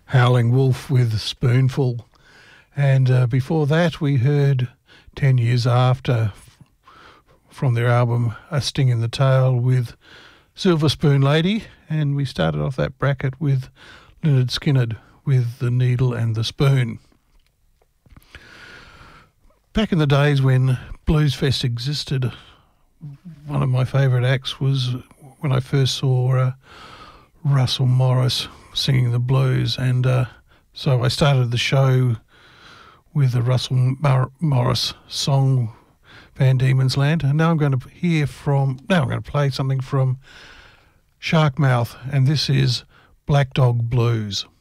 Howling Wolf with Spoonful. And before that we heard 10 Years After from their album A Sting in the Tail with Silver Spoon Lady. And we started off that bracket with Lynyrd Skynyrd with The Needle and the Spoon. Back in the days when Bluesfest existed, one of my favourite acts was when I first saw Russell Morris singing the blues, and so I started the show with the Russell Morris song Van Diemen's Land, and now I'm going to play something from Sharkmouth, and this is Black Dog Blues.